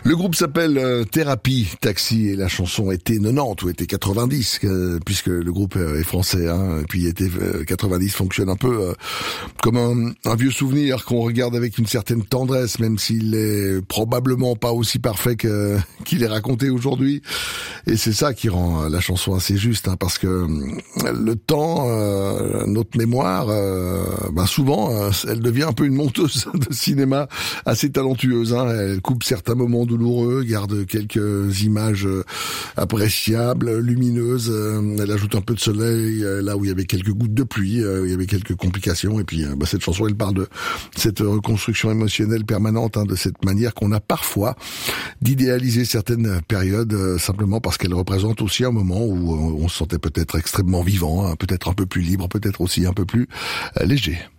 Le groupe s'appelle Thérapie Taxi et la chanson était 90 ou était 90 puisque le groupe est français, hein, et puis était 90 fonctionne un peu comme un vieux souvenir qu'on regarde avec une certaine tendresse, même s'il est probablement pas aussi parfait qu'il est raconté aujourd'hui. Et c'est ça qui rend la chanson assez juste, hein, parce que le temps, notre mémoire, souvent, elle devient un peu une monteuse de cinéma assez talentueuse, hein. Elle coupe certains moments douloureux, garde quelques images appréciables, lumineuses. Elle ajoute un peu de soleil là où il y avait quelques gouttes de pluie, où il y avait quelques complications. Et puis, cette chanson, elle parle de cette reconstruction émotionnelle permanente, hein, de cette manière qu'on a parfois d'idéaliser certaines périodes simplement parce qu'elles représentent aussi un moment où on se sentait peut-être extrêmement vivant, hein, peut-être un peu plus libre, peut-être aussi un peu plus léger.